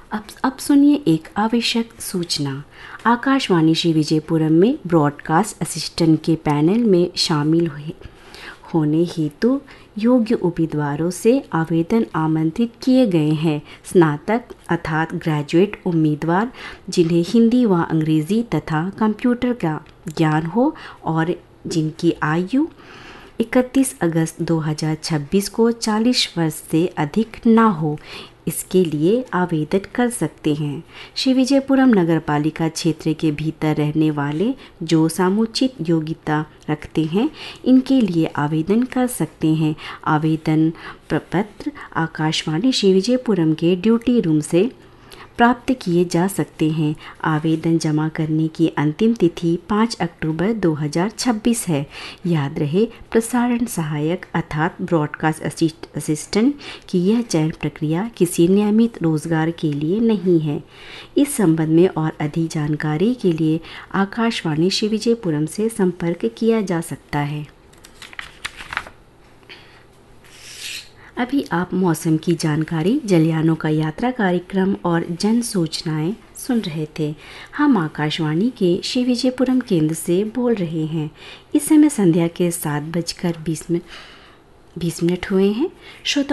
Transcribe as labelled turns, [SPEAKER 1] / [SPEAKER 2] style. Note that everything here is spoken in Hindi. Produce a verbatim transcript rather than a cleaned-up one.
[SPEAKER 1] अब अब सुनिए एक आवश्यक सूचना। आकाशवाणी श्री विजयपुरम में ब्रॉडकास्ट असिस्टेंट के पैनल में शामिल हुए होने हेतु योग्य उम्मीदवारों से आवेदन आमंत्रित किए गए हैं। स्नातक अर्थात ग्रेजुएट उम्मीदवार जिन्हें हिंदी व अंग्रेजी तथा कंप्यूटर का ज्ञान हो और जिनकी आयु इकतीस अगस्त दो हज़ार छब्बीस को चालीस वर्ष से अधिक ना हो, इसके लिए आवेदन कर सकते हैं। श्री विजयपुरम नगर पालिका क्षेत्र के भीतर रहने वाले जो समुचित योग्यता रखते हैं, इनके लिए आवेदन कर सकते हैं। आवेदन प्रपत्र आकाशवाणी श्री विजयपुरम के ड्यूटी रूम से प्राप्त किए जा सकते हैं। आवेदन जमा करने की अंतिम तिथि पाँच अक्टूबर दो हज़ार छब्बीस है। याद रहे, प्रसारण सहायक अर्थात ब्रॉडकास्ट असिस्टेंट की यह चयन प्रक्रिया किसी नियमित रोजगार के लिए नहीं है। इस संबंध में और अधिक जानकारी के लिए आकाशवाणी श्री विजयपुरम से संपर्क किया जा सकता है। अभी आप मौसम की जानकारी, जलयानों का यात्रा कार्यक्रम और जन सूचनाएं सुन रहे थे। हम आकाशवाणी के श्री विजयपुरम केंद्र से बोल रहे हैं। इस समय संध्या के सात बजकर बीस मिनट बीस मिनट हुए हैं। श्रोता